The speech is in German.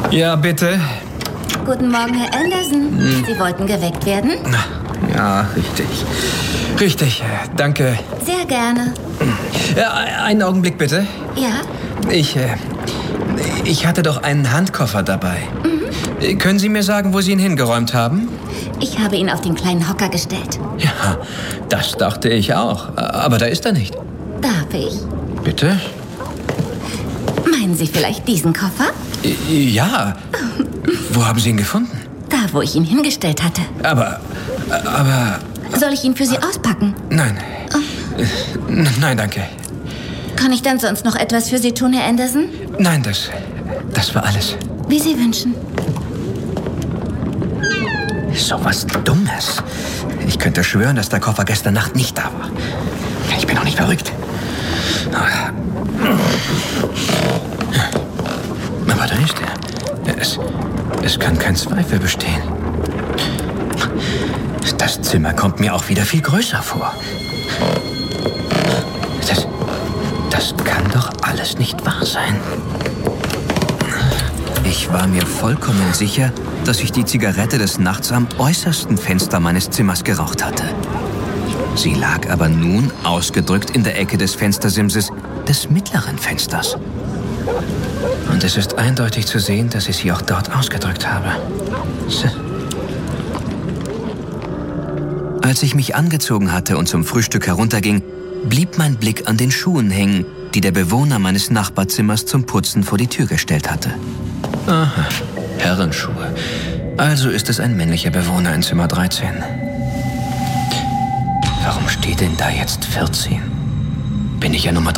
Ja, bitte. Guten Morgen, Herr Anderson. Sie wollten geweckt werden? Ja, richtig. Richtig, danke. Sehr gerne. Ja, einen Augenblick bitte. Ja? Ich hatte doch einen Handkoffer dabei. Können Sie mir sagen, wo Sie ihn hingeräumt haben? Ich habe ihn auf den kleinen Hocker gestellt. Ja, das dachte ich auch. Aber da ist er nicht. Darf ich? Bitte? Meinen Sie vielleicht diesen Koffer? Ja. Wo haben Sie ihn gefunden? Da, wo ich ihn hingestellt hatte. Aber... Soll ich ihn für Sie auspacken? Nein. Nein, danke. Kann ich dann sonst noch etwas für Sie tun, Herr Anderson? Nein, das war alles. Wie Sie wünschen. So was Dummes. Ich könnte schwören, dass der Koffer gestern Nacht nicht da war. Ich bin doch nicht verrückt. Aber da ist er. Es kann kein Zweifel bestehen. Das Zimmer kommt mir auch wieder viel größer vor. Das kann doch alles nicht wahr sein. Ich war mir vollkommen sicher, dass ich die Zigarette des Nachts am äußersten Fenster meines Zimmers geraucht hatte. Sie lag aber nun ausgedrückt in der Ecke des Fenstersimses des mittleren Fensters. Und es ist eindeutig zu sehen, dass ich sie auch dort ausgedrückt habe. Als ich mich angezogen hatte und zum Frühstück herunterging, blieb mein Blick an den Schuhen hängen, die der Bewohner meines Nachbarzimmers zum Putzen vor die Tür gestellt hatte. Aha, Herrenschuhe. Also ist es ein männlicher Bewohner in Zimmer 13. Warum steht denn da jetzt 14? Bin ich ja Nummer